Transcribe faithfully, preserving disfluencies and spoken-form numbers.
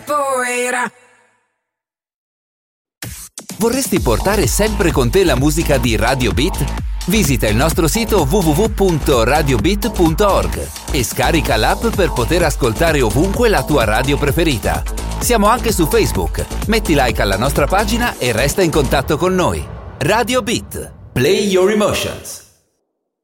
capoeira. Vorresti portare sempre con te la musica di Radio Beat? Visita il nostro sito w w w punto radio beat punto org e scarica l'app per poter ascoltare ovunque la tua radio preferita. Siamo anche su Facebook. Metti like alla nostra pagina e resta in contatto con noi. Radio Beat. Play your emotions.